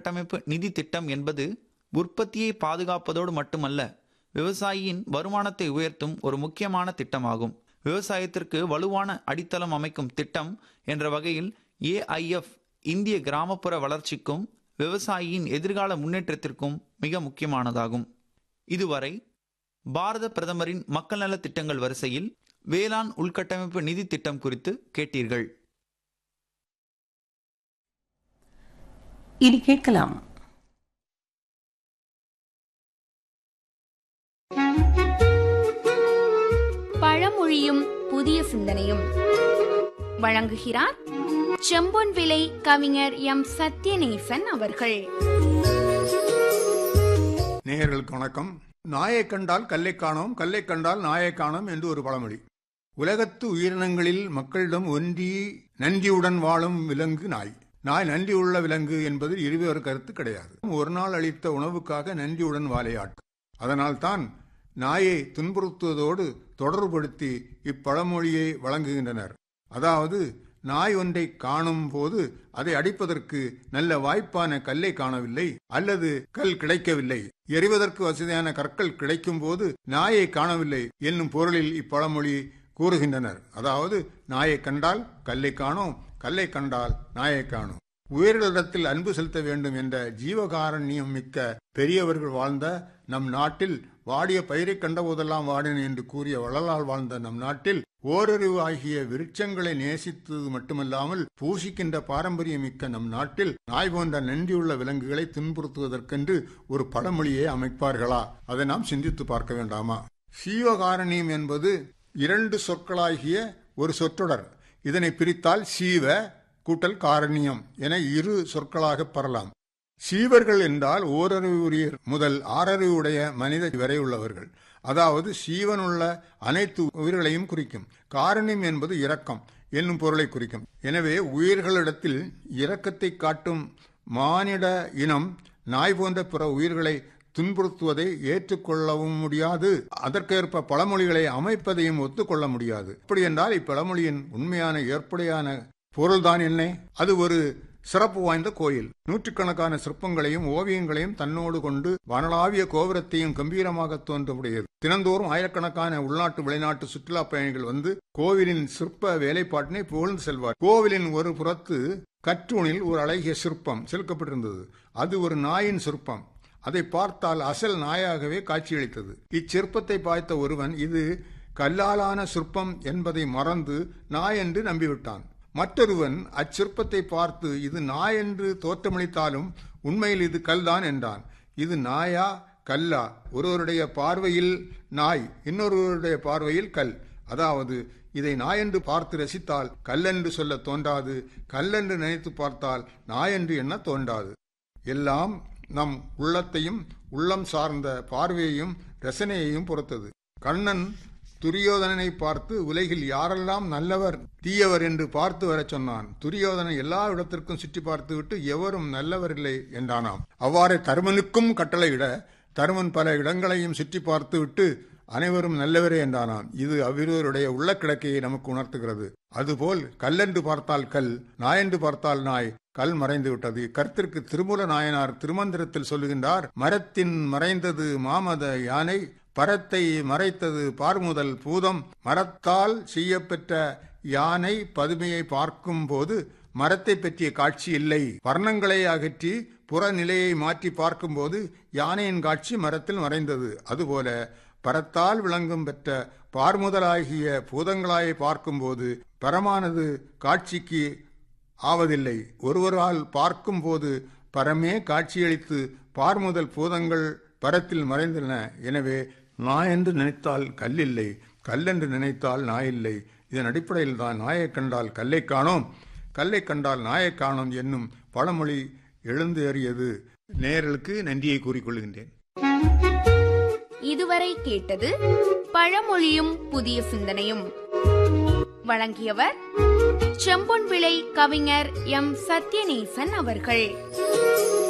உள்கட்டமைப்பு நிதி திட்டம் என்பது உற்பத்தியை பாதுகாப்பதோடு மட்டுமல்ல, விவசாயியின் வருமானத்தை உயர்த்தும் ஒரு முக்கியமான திட்டமாகும். விவசாயத்திற்கு வலுவான அடித்தளம் அமைக்கும் திட்டம் என்ற வகையில் AIF இந்திய கிராமப்புற வளர்ச்சிக்கும் விவசாயியின் எதிர்கால முன்னேற்றத்திற்கும் மிக முக்கியமானதாகும். இதுவரை பாரத பிரதமரின் மக்கள் நல திட்டங்கள் வரிசையில் வேளாண் உள்கட்டமைப்பு நிதி திட்டம் குறித்து கேட்டீர்கள். இனி கேட்கலாம் பழமொழியும் புதிய சிந்தனையும். வழங்குகிறார் செம்பொன் விலை கவிஞர் எம் சத்யநேசன் அவர்கள். நேயர்களுக்கு வணக்கம். நாயை கண்டால் கல்லை காணோம், கல்லை கண்டால் நாயை காணோம் என்று ஒரு பழமொழி. உலகத்து உயிரினங்களில் மக்களிடம் ஒன்றி நன்றியுடன் வாழும் விலங்கு நாய். நாய் நன்றி உள்ள விலங்கு என்பதில் இருவேறு கருத்து கிடையாது. ஒரு நாள் அளித்த உணவுக்காக நன்றியுடன் வாழையாட்கள். அதனால் தான் நாயை துன்புறுத்துவதோடு தொடர்புபடுத்தி இப்பழமொழியை வழங்குகின்றனர். அதாவது, நாய் ஒன்றை காணும் போது அதை அடிப்பதற்கு நல்ல வாய்ப்பான கல்லை காணவில்லை, அல்லது கல் கிடைக்கவில்லை. எறிவதற்கு வசதியான கற்கள் கிடைக்கும் போது நாயை காணவில்லை என்னும் பொருளில் இப்பழமொழி கூறுகின்றனர். அதாவது, நாயை கண்டால் கல்லை காணோம், கல்லை கண்டால் நாயை காணோம். உயிர்களிடத்தில் அன்பு செலுத்த வேண்டும் என்ற ஜீவகாரண்யம் மிக்க பெரியவர்கள் வாழ்ந்த நம் நாட்டில், வாடிய பயிரை கண்டபோதெல்லாம் வாடின என்று கூறிய வள்ளலால் வாழ்ந்த நம் நாட்டில், ஓரறிவு ஆகிய விருட்சங்களை நேசித்தது மட்டுமல்லாமல் பூசிக்கின்ற பாரம்பரியம் மிக்க நம் நாட்டில் நாய் போன்ற நன்றியுள்ள விலங்குகளை துன்புறுத்துவதற்கென்று ஒரு பழமொழியை அமைப்பார்களா? அதை நாம் சிந்தித்து பார்க்க வேண்டாமா? சீவகாரண்யம் என்பது 2 சொற்களாகிய ஒரு சொற்றொடர். இதனை பிரித்தால் சீவ கூட்டல் காரணியம் என 2 சொற்களாக பெறலாம். சீவர்கள் என்றால் ஓரறிவுரியர் முதல் 6 அறிவுடைய மனித வரை உள்ளவர்கள். அதாவது சீவனுள்ள அனைத்து உயிர்களையும் குறிக்கும். காரணியம் என்பது இரக்கம் என்னும் பொருளை குறிக்கும். எனவே உயிர்களிடத்தில் இரக்கத்தை காட்டும் மானிட இனம் நாய் போன்ற பிற உயிர்களை துன்புறுத்துவதை ஏற்றுக்கொள்ளவும் முடியாது. அதற்கேற்ப பழமொழிகளை அமைப்பதையும் ஒத்துக்கொள்ள முடியாது. இப்படி என்றால் இப்பழமொழியின் உண்மையான ஏற்புடையான பொருள்தான் என்ன? அது ஒரு சிறப்பு வாய்ந்த கோயில். நூற்றுக்கணக்கான சிற்பங்களையும் ஓவியங்களையும் தன்னோடு கொண்டு வானளாவிய கோபுரத்தையும் கம்பீரமாக தோன்றமுடையது. தினந்தோறும் ஆயிரக்கணக்கான உள்நாட்டு வெளிநாட்டு சுற்றுலா பயணிகள் வந்து கோவிலின் சிற்ப வேலைப்பாட்டினை புகழ்ந்து செல்வார். கோவிலின் ஒரு புறத்து கற்றூணில் ஒரு அழகிய சிற்பம் செலுக்கப்பட்டிருந்தது. அது ஒரு நாயின் சிற்பம். அதை பார்த்தால் அசல் நாயாகவே காட்சியளித்தது. இச்சிற்பத்தை பார்த்த ஒருவன் இது கல்லாலான சிற்பம் என்பதை மறந்து நாய் என்று நம்பிவிட்டான். மற்றொருவன் அச்சிற்பத்தை பார்த்து இது நாய் என்று தோற்றமளித்தாலும் உண்மையில் இது கல்தான் என்றான். இது நாயா கல்லா? ஒருவருடைய பார்வையில் நாய், இன்னொருவருடைய பார்வையில் கல். அதாவது, இதை நாய் என்று பார்த்து ரசித்தால் கல்லென்று சொல்ல தோன்றாது, கல்லென்று நினைத்து பார்த்தால் நாயென்று எண்ண தோன்றாது. எல்லாம் நம் உள்ளத்தையும் உள்ளம் சார்ந்த பார்வையையும் ரசனையையும் பொறுத்தது. கண்ணன் துரியோதனனை பார்த்து உலகில் யாரெல்லாம் நல்லவர் தீயவர் என்று பார்த்து வர சொன்னான். துரியோதனன் எல்லா இடத்திற்கும் சுற்றி பார்த்துவிட்டு எவரும் நல்லவர் இல்லை என்றானாம். அவ்வாறே தருமனுக்கும் கட்டளையிட தருமன் பல இடங்களையும் சுற்றி பார்த்துவிட்டு அனைவரும் நல்லவரே என்றானாம். இது அவ்விருவருடைய உள்ள கிடக்கையை நமக்கு உணர்த்துகிறது. அதுபோல் கல்லென்று பார்த்தால் கல், நாயென்று பார்த்தால் நாய், கல் மறைந்து விட்டது. கர்த்தருக்கு திருமூல நாயனார் திருமந்திரத்தில் சொல்லுகின்றார், மரத்தின் மறைந்தது மாமத யானை, பரத்தை மறைத்தது பார்முதல் பூதம். மரத்தால் செய்யப்பெற்ற யானை பதுமையை பார்க்கும் போது மரத்தை பற்றிய காட்சி இல்லை. வர்ணங்களை அகற்றி புறநிலையை மாற்றி பார்க்கும்போது யானையின் காட்சி மரத்தில் மறைந்தது. அதுபோல பரத்தால் விளங்கும் பெற்ற பார்முதலாகிய பூதங்களாயை பார்க்கும்போது பரமானது காட்சிக்கு ஆவதில்லை. ஒருவரால் பார்க்கும் போது பரமே காட்சியளித்து பார்முதல் பூதங்கள் பரத்தில் மறைந்தன. எனவே நாய் என்று நினைத்தால் கல்லில்லை, கல்லென்று நினைத்தால் நாயில்லை. இதன் அடிப்படையில் தான் நாயை கண்டால் கல்லை காணோம், கல்லை கண்டால் நாயை காணோம் என்னும் பழமொழி எழுந்தேறியது. நேயர்களுக்கு நன்றியை கூறிக்கொள்கின்றேன். இதுவரை கேட்டது பழமொழியும் புதிய சிந்தனையும். வழங்கியவர் செம்பொன் விலை கவிஞர் எம் சத்யநேசன் அவர்கள்.